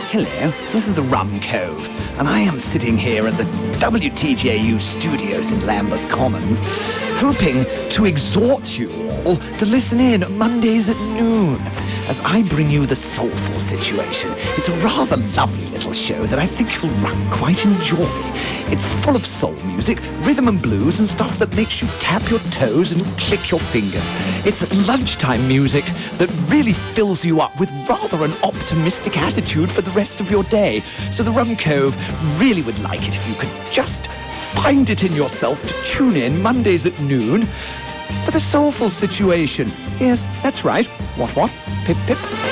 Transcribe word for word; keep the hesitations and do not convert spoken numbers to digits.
Hello, this is the Rum Cove, and I am sitting here at the W T J U studios in Lambeth Commons, hoping to exhort you all to listen in Mondays at noon, as I bring you The Soulful Situation. It's a rather lovely little show that I think you'll quite enjoy. It's full of soul music, rhythm and blues, and stuff that makes you tap your toes and click your fingers. It's lunchtime music that really fills you up with rather an optimistic attitude for the rest of your day. So the Rum Cove really would like it if you could just find it in yourself to tune in Mondays at noon for The Soulful Situation. Yes, that's right. What, what? Pip, pip.